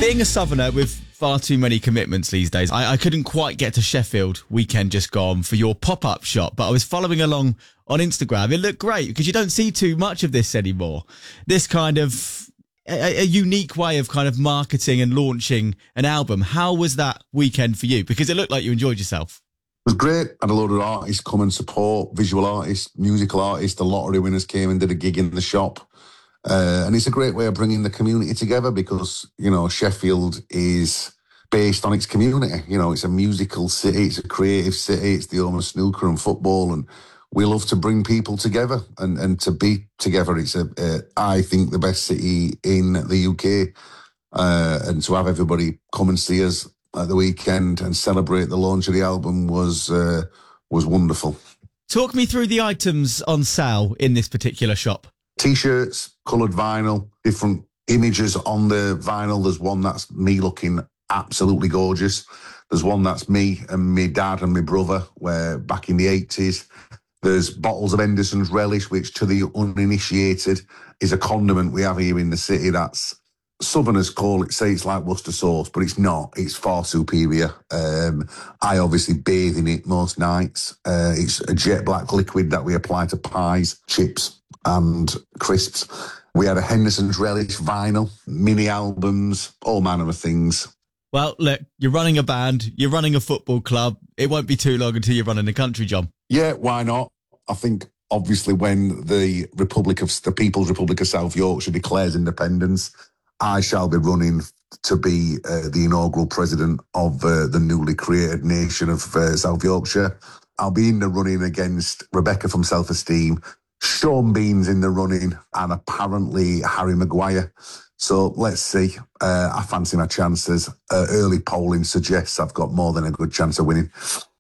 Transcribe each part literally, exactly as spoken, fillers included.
Being a southerner with far too many commitments these days, I, I couldn't quite get to Sheffield weekend just gone for your pop-up shop, but I was following along on Instagram. It looked great because you don't see too much of this anymore. This kind of a, a unique way of kind of marketing and launching an album. How was that weekend for you? Because it looked like you enjoyed yourself. It was great. Had a load of artists come and support, visual artists, musical artists. The lottery winners came and did a gig in the shop. Uh, and it's a great way of bringing the community together because, you know, Sheffield is based on its community. You know, it's a musical city, it's a creative city, it's the home of snooker and football, and we love to bring people together and, and to be together. It's, a, a, I think, the best city in the U K. Uh, and to have everybody come and see us at the weekend and celebrate the launch of the album was uh, was wonderful. Talk me through the items on sale in this particular shop. T-shirts, coloured vinyl, different images on the vinyl. There's one that's me looking absolutely gorgeous. There's one that's me and my dad and my brother, where back in the eighties. There's bottles of Henderson's Relish, which to the uninitiated is a condiment we have here in the city. That's, Southerners call it, say it's like Worcester sauce, but it's not. It's far superior. Um, I obviously bathe in it most nights. Uh, it's a jet black liquid that we apply to pies, chips, and crisps. We had a Henderson's Relish vinyl, mini albums, all manner of things. Well, look, you're running a band, you're running a football club. It won't be too long until you're running the country, John. Yeah, why not? I think, obviously, when the Republic of the People's Republic of South Yorkshire declares independence, I shall be running to be uh, the inaugural president of uh, the newly created nation of uh, South Yorkshire. I'll be in the running against Rebecca from Self Esteem, Sean Bean's in the running, and apparently Harry Maguire. So let's see. Uh, I fancy my chances. Uh, early polling suggests I've got more than a good chance of winning.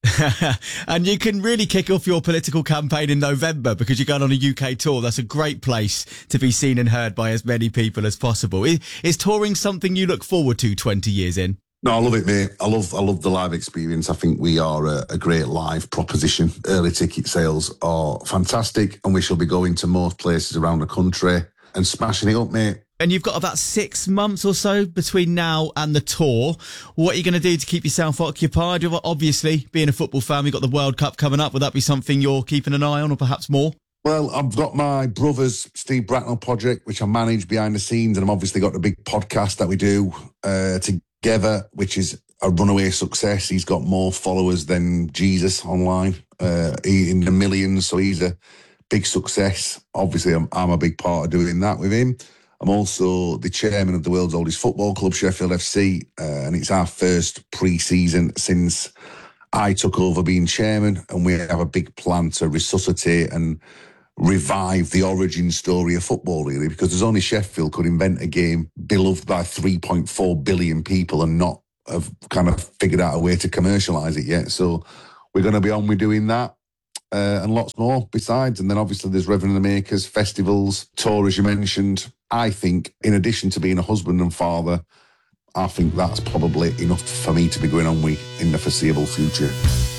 And you can really kick off your political campaign in November because you're going on a U K tour. That's a great place to be seen and heard by as many people as possible. Is, is touring something you look forward to twenty years in? No, I love it, mate. I love I love the live experience. I think we are a, a great live proposition. Early ticket sales are fantastic, and we shall be going to most places around the country and smashing it up, mate. And you've got about six months or so between now and the tour. What are you going to do to keep yourself occupied? Obviously, being a football fan, we've got the World Cup coming up. Would that be something you're keeping an eye on, or perhaps more? Well, I've got my brother's Steve Bracknell project, which I manage behind the scenes, and I've obviously got the big podcast that we do uh, together, which is a runaway success. He's got more followers than Jesus online, uh, in the millions, so he's a big success. Obviously, I'm, I'm a big part of doing that with him. I'm also the chairman of the world's oldest football club, Sheffield F C, uh, and it's our first pre-season since I took over being chairman, and we have a big plan to resuscitate and revive the origin story of football, really, because there's only Sheffield could invent a game beloved by three point four billion people and not have kind of figured out a way to commercialise it yet. So we're going to be on with doing that. Uh, and lots more besides. And then obviously there's Reverend the Makers, festivals, tour, as you mentioned. I think, in addition to being a husband and father, I think that's probably enough for me to be going on with in the foreseeable future.